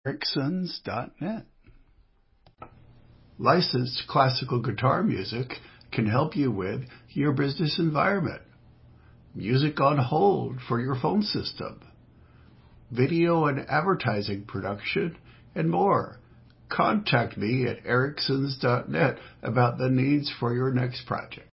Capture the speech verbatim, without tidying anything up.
Ericsons dot net. Licensed classical guitar music can help you with your business environment. Music on hold for your phone system. Video and advertising production, and more. Contact me at Ericsons dot net about the needs for your next project.